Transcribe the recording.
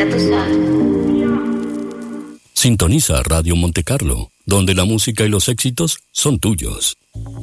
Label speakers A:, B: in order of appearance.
A: Ya tú sabes.
B: Sintoniza Radio Monte Carlo, donde la música y los éxitos son tuyos.